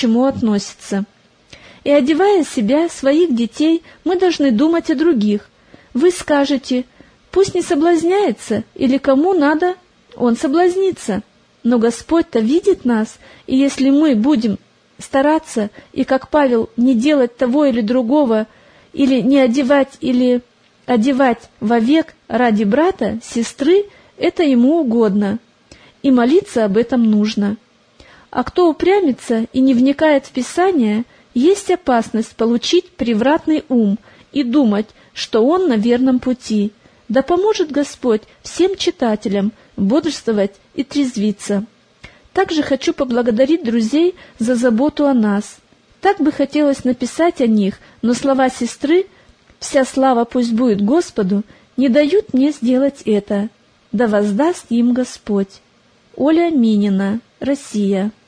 чему относится. И одевая себя, своих детей, мы должны думать о других. Вы скажете: пусть не соблазняется, или кому надо, он соблазнится. Но Господь-то видит нас, и если мы будем стараться, и, как Павел, не делать того или другого, или не одевать, или одевать вовек ради брата, сестры, это ему угодно, и молиться об этом нужно. А кто упрямится и не вникает в Писание, есть опасность получить превратный ум и думать, что он на верном пути. Да поможет Господь всем читателям бодрствовать и трезвиться. Также хочу поблагодарить друзей за заботу о нас. Так бы хотелось написать о них, но слова сестры «Вся слава пусть будет Господу» не дают мне сделать это. Да воздаст им Господь. Оля Минина, Россия.